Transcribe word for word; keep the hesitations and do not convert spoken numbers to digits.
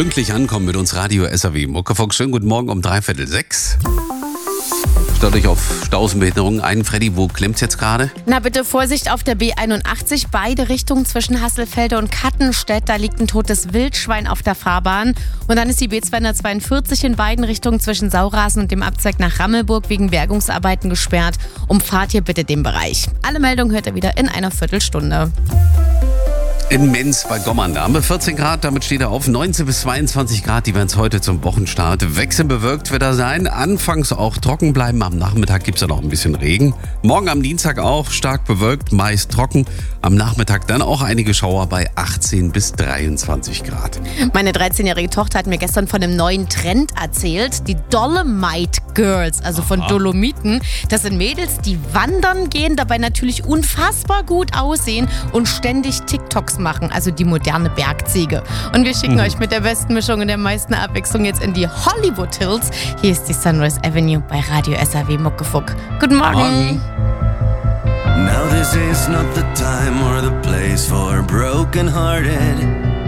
Pünktlich ankommen mit uns Radio S R W Muckefuck. Schönen guten Morgen um dreiviertel sechs. Stellt euch auf Straßenbehinderungen ein. Freddy, wo klemmt's jetzt gerade? Na bitte Vorsicht auf der B einundachtzig, beide Richtungen zwischen Hasselfelde und Kattenstedt. Da liegt ein totes Wildschwein auf der Fahrbahn. Und dann ist die B zweihundertzweiundvierzig in beiden Richtungen zwischen Saurasen und dem Abzweig nach Rammelburg wegen Bergungsarbeiten gesperrt. Umfahrt hier bitte den Bereich. Alle Meldungen hört ihr wieder in einer Viertelstunde. In Menz bei Gommern, da haben wir vierzehn Grad, damit steht er auf neunzehn bis zweiundzwanzig Grad, die werden es heute zum Wochenstart. Wechselnd bewölkt wird er sein, anfangs auch trocken bleiben, am Nachmittag gibt es ja noch ein bisschen Regen. Morgen am Dienstag auch stark bewölkt, meist trocken, am Nachmittag dann auch einige Schauer bei achtzehn bis dreiundzwanzig Grad. Meine dreizehnjährige Tochter hat mir gestern von einem neuen Trend erzählt, die Dolomite Girls, also von Dolomiten. Das sind Mädels, die wandern gehen, dabei natürlich unfassbar gut aussehen und ständig TikToks machen, also die moderne Bergziege. Und wir schicken mhm. euch mit der besten Mischung und der meisten Abwechslung jetzt in die Hollywood Hills. Hier ist die Sunrise Avenue bei Radio S R W Muckefuck. Guten Morgen. Morgen. Now this is not the time or the place for broken-hearted